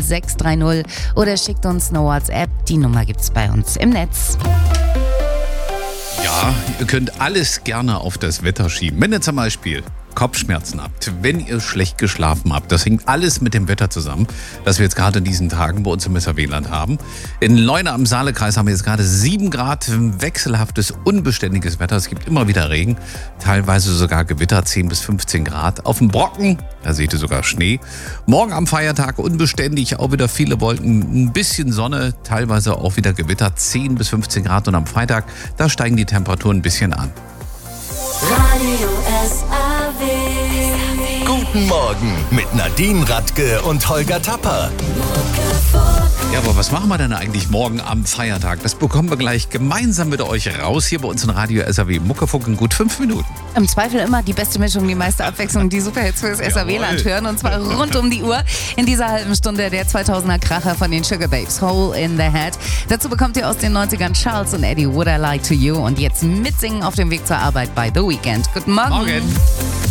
0630 oder schickt uns eine WhatsApp. Die Nummer gibt's bei uns im Netz. Ja, ihr könnt alles gerne auf das Wetter schieben. Wenn ihr zum Beispiel Kopfschmerzen habt, wenn ihr schlecht geschlafen habt, das hängt alles mit dem Wetter zusammen, das wir jetzt gerade in diesen Tagen bei uns im Weserwehland haben. In Leuna am Saalekreis haben wir jetzt gerade 7 Grad, wechselhaftes, unbeständiges Wetter. Es gibt immer wieder Regen, teilweise sogar Gewitter, 10 bis 15 Grad. Auf dem Brocken, da seht ihr sogar Schnee. Morgen am Feiertag unbeständig, auch wieder viele Wolken, ein bisschen Sonne, teilweise auch wieder Gewitter, 10 bis 15 Grad. Und am Freitag, da steigen die Temperaturen ein bisschen an. Radio SAW. Guten Morgen mit Nadine Radke und Holger Tapper. Ja, aber was machen wir denn eigentlich morgen am Feiertag? Das bekommen wir gleich gemeinsam mit euch raus, hier bei uns in Radio SAW Muckefuck in gut 5 Minuten. Im Zweifel immer die beste Mischung, die meiste Abwechslung, die Superhits fürs SAW-Land hören. Und zwar rund um die Uhr. In dieser halben Stunde der 2000er Kracher von den Sugar Babes, Hole in the Head. Dazu bekommt ihr aus den 90ern Charles und Eddie, Would I Lie to You. Und jetzt mitsingen auf dem Weg zur Arbeit bei The Weeknd. Guten Morgen. Morgen.